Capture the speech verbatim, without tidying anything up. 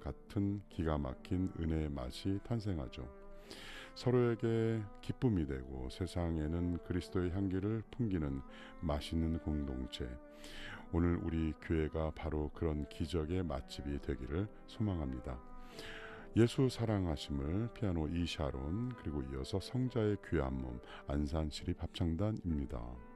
같은 기가 막힌 은혜의 맛이 탄생하죠. 서로에게 기쁨이 되고 세상에는 그리스도의 향기를 풍기는 맛있는 공동체. 오늘 우리 교회가 바로 그런 기적의 맛집이 되기를 소망합니다. 예수 사랑하심을 피아노 이샤론, 그리고 이어서 성자의 귀한 몸 안산시립합창단입니다.